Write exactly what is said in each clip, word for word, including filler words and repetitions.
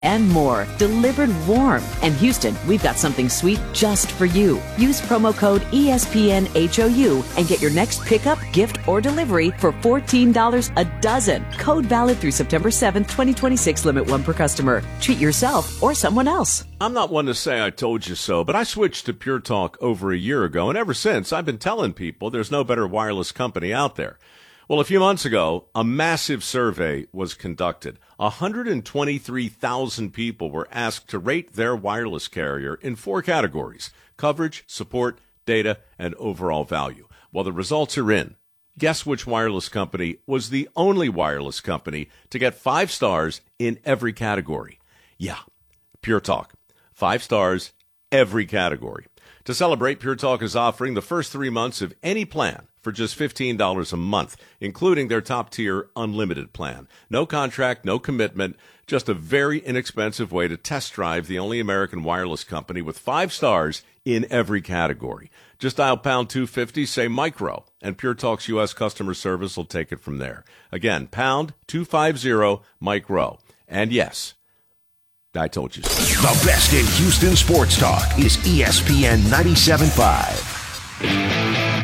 and more, delivered warm. And Houston, we've got something sweet just for you. Use promo code E S P N H O U and get your next pickup, gift, or delivery for fourteen dollars a dozen. Code valid through September seventh, twenty twenty-six. Limit one per customer. Treat yourself or someone else. I'm not one to say I told you so, but I switched to Pure Talk over a year ago, and ever since, I've been telling people there's no better wireless company out there. Well, a few months ago, a massive survey was conducted. one hundred twenty-three thousand people were asked to rate their wireless carrier in four categories: coverage, support, data, and overall value. Well, the results are in. Guess which wireless company was the only wireless company to get five stars in every category? Yeah, Pure Talk. Five stars, every category. To celebrate, Pure Talk is offering the first three months of any plan for just fifteen dollars a month, including their top-tier unlimited plan. No contract, no commitment, just a very inexpensive way to test drive the only American wireless company with five stars in every category. Just dial pound two fifty, say micro, and Pure Talk's U S customer service will take it from there. Again, pound two fifty, micro. And yes, I told you so. The best in Houston sports talk is E S P N ninety-seven point five.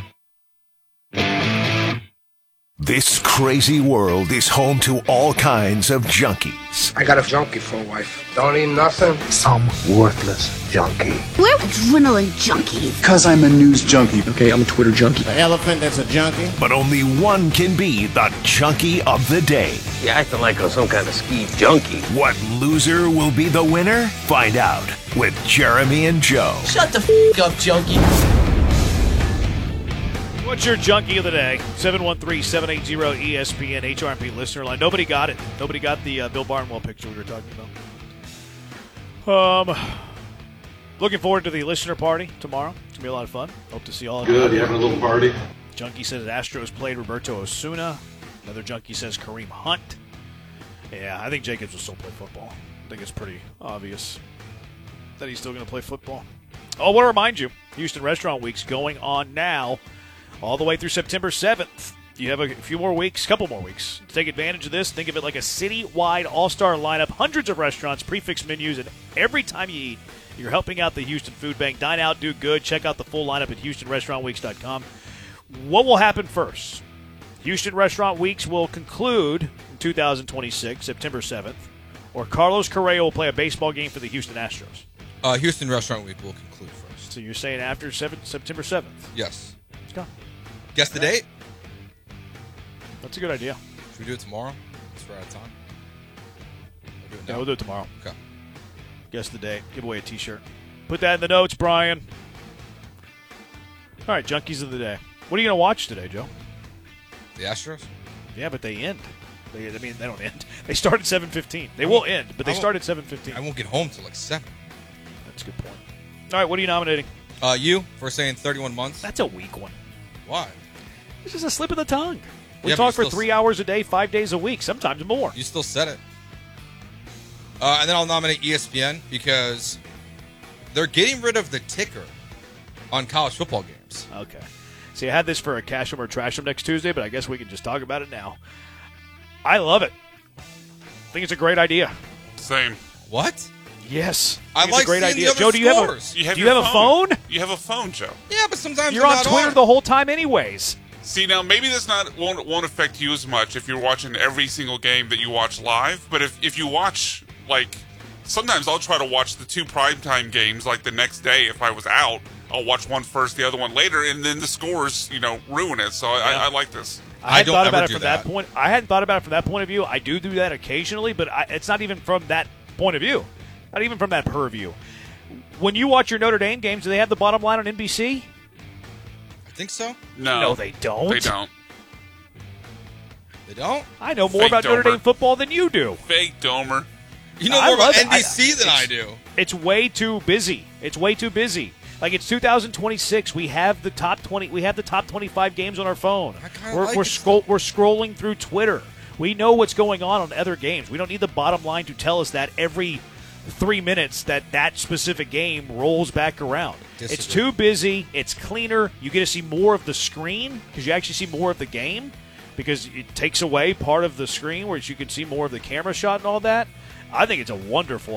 This crazy world is home to all kinds of junkies. I got a junkie for a wife. Don't eat nothing. Some worthless junkie. We're adrenaline junkies. Because I'm a news junkie. Okay, I'm a Twitter junkie. The elephant that's a junkie. But only one can be the junkie of the day. You're acting like I'm some kind of ski junkie. What loser will be the winner? Find out with Jeremy and Joe. Shut the f*** up, junkie. What's your junkie of the day? seven one three, seven eight zero, E S P N H R M P listener line. Nobody got it. Nobody got the uh, Bill Barnwell picture we were talking about. Um, looking forward to the listener party tomorrow. It's going to be a lot of fun. Hope to see all of you. Good. You having a little party? Junkie says Astros played Roberto Osuna. Another junkie says Kareem Hunt. Yeah, I think Jacobs will still play football. I think it's pretty obvious that he's still going to play football. Oh, I want to remind you, Houston Restaurant Week's going on now. All the way through September seventh. You have a few more weeks, couple more weeks, to take advantage of this. Think of it like a city-wide all-star lineup, hundreds of restaurants, prefix menus, and every time you eat, you're helping out the Houston Food Bank. Dine out, do good. Check out the full lineup at Houston Restaurant Weeks dot com. What will happen first? Houston Restaurant Weeks will conclude in two thousand twenty-six, September seventh, or Carlos Correa will play a baseball game for the Houston Astros. Uh, Houston Restaurant Week will conclude first. So you're saying after seven, September seventh? Yes. Let's go. Guess the date? That's a good idea. Should we do it tomorrow? Since we're out of time. We'll do it now. Yeah, we'll do it tomorrow. Okay. Guess the date. Give away a T-shirt. Put that in the notes, Brian. All right, junkies of the day. What are you going to watch today, Joe? The Astros? Yeah, but they end. They, I mean, they don't end. They start at seven fifteen. They will end, but they start at seven fifteen. I won't get home till like seven. That's a good point. All right, what are you nominating? Uh, you, for saying thirty-one months. That's a weak one. Why? It's just a slip of the tongue. We yeah, talk for still, three hours a day, five days a week, sometimes more. You still said it. Uh, and then I'll nominate E S P N because they're getting rid of the ticker on college football games. Okay. See, I had this for a cash 'em or trash 'em next Tuesday, but I guess we can just talk about it now. I love it. I think it's a great idea. Same. What? Yes. I, I like like it's a great seeing idea. the other Joe, do you have a, you have, do you have phone. a phone? You have a phone, Joe. Yeah, but sometimes you're on Twitter on. the whole time anyways. See, now maybe this not won't won't affect you as much if you're watching every single game that you watch live. But if, if you watch, like, sometimes I'll try to watch the two primetime games, like, the next day if I was out. I'll watch one first, the other one later, and then the scores, you know, ruin it. So I, yeah. I, I like this. I hadn't I thought about it do from that. that point. I hadn't thought about it from that point of view. I do do that occasionally, but I, it's not even from that point of view. Not even from that purview. When you watch your Notre Dame games, do they have the bottom line on N B C? I think so. No. No, they don't. They don't. They don't? I know more Fake about Notre Domer. Dame football than you do. Fake Domer. You know I more about love it. N B C I- than I it's- do. It's way too busy. It's way too busy. Like it's two thousand twenty-six, we have the top twenty. We have the top twenty-five games on our phone. I kinda We're like we're, it scroll, we're scrolling through Twitter. We know what's going on on other games. We don't need the bottom line to tell us that every three minutes that that specific game rolls back around. Disagree. It's too busy. It's cleaner. You get to see more of the screen because you actually see more of the game because it takes away part of the screen where you can see more of the camera shot and all that. I think it's a wonderful